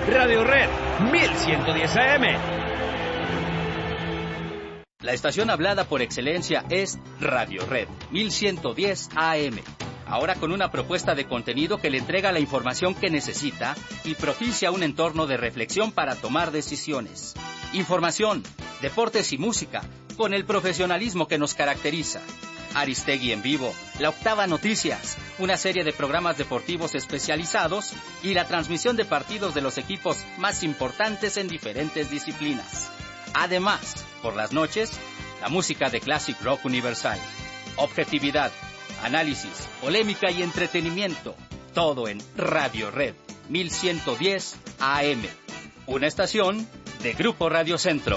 Radio Red 1110 AM. La estación hablada por excelencia es Radio Red 1110 AM. Ahora con una propuesta de contenido que le entrega la información que necesita y propicia un entorno de reflexión para tomar decisiones. Información, deportes y música, con el profesionalismo que nos caracteriza. Aristegui en vivo, La Octava Noticias, una serie de programas deportivos especializados y la transmisión de partidos de los equipos más importantes en diferentes disciplinas. Además, por las noches, la música de Classic Rock Universal. Objetividad, análisis, polémica y entretenimiento. Todo en Radio Red 1110 AM. Una estación de Grupo Radio Centro.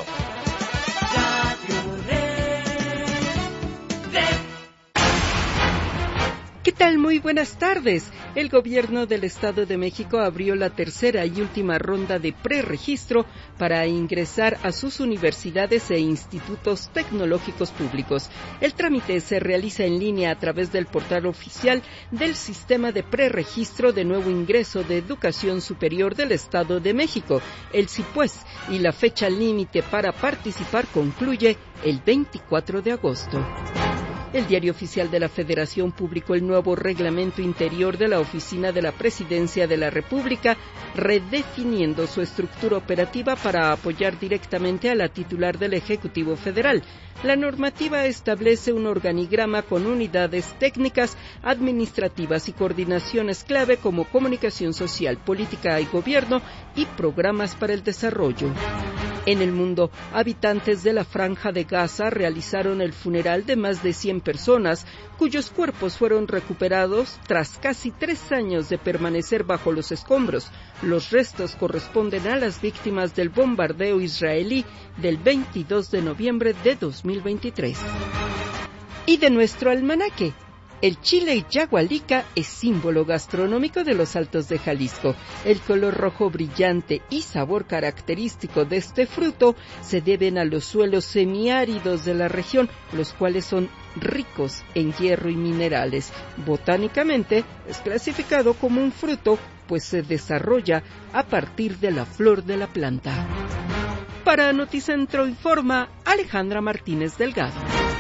¿Qué tal? Muy buenas tardes. El gobierno del Estado de México abrió la tercera y última ronda de preregistro para ingresar a sus universidades e institutos tecnológicos públicos. El trámite se realiza en línea a través del portal oficial del Sistema de Preregistro de Nuevo Ingreso de Educación Superior del Estado de México, el CIPUES, y la fecha límite para participar concluye el 24 de agosto. El Diario Oficial de la Federación publicó el nuevo reglamento interior de la Oficina de la Presidencia de la República, redefiniendo su estructura operativa para apoyar directamente a la titular del Ejecutivo Federal. La normativa establece un organigrama con unidades técnicas, administrativas y coordinaciones clave como comunicación social, política y gobierno y programas para el desarrollo. En el mundo, habitantes de la Franja de Gaza realizaron el funeral de más de 100 personas, cuyos cuerpos fueron recuperados tras casi 3 años de permanecer bajo los escombros. Los restos corresponden a las víctimas del bombardeo israelí del 22 de noviembre de 2023. Y de nuestro almanaque. El chile yagualica es símbolo gastronómico de los Altos de Jalisco. El color rojo brillante y sabor característico de este fruto se deben a los suelos semiáridos de la región, los cuales son ricos en hierro y minerales. Botánicamente es clasificado como un fruto, pues se desarrolla a partir de la flor de la planta. Para Noticentro informa Alejandra Martínez Delgado.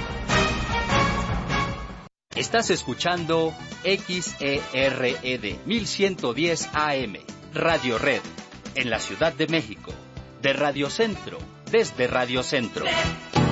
Estás escuchando XERED 1110 AM, Radio Red, en la Ciudad de México, de Radio Centro, desde Radio Centro.